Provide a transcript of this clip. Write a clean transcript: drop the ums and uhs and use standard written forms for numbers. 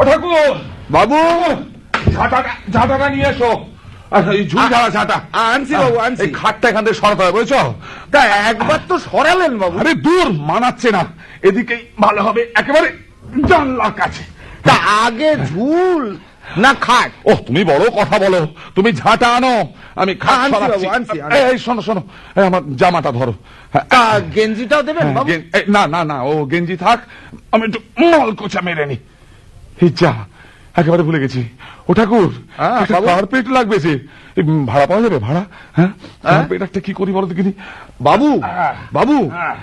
ঠাকুর বাবু, ঝাঁটাটা নিয়ে এসো। ঝুল ঝাড়া ঝাঁটা আনছি বাবু, আনছি। খাটটা এখান থেকে সরাতে হবে, বুঝছো? তা একবার তো সরালেন বাবু। আরে দূর, মানাচ্ছে না। এদিকেই ভালো হবে, একেবারে জানলার কাছে। তা আগে ঝুল না খাট? ও, তুমি বড় কথা বলো। তুমি ঝাঁটা আনো, আমি খাট আনছি সরাচ্ছি। বাবু, আনছি। এই শোনো শোনো, আমার জামাটা ধরো। তা গেঞ্জিটাও দেবেন বাবু? না না না, ও গেঞ্জি থাক, আমি একটু মলকোচা মেরে নি। যা, একেবারে ভুলে গেছি। ও ঠাকুর, কার্পেট লাগবে যে, ভাড়া পাওয়া যাবে? ভাড়া? হ্যাঁ, কার্পেট একটা কি করি বলো দেখিনি। বাবু, বাবু,